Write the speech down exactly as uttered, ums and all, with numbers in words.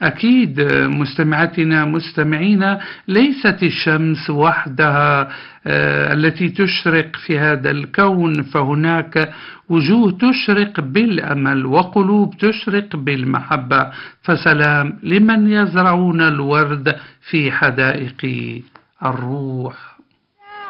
أكيد مستمعاتنا مستمعينا، ليست الشمس وحدها آه، التي تشرق في هذا الكون، فهناك وجوه تشرق بالأمل وقلوب تشرق بالمحبة. فسلام لمن يزرعون الورد في حدائق الروح.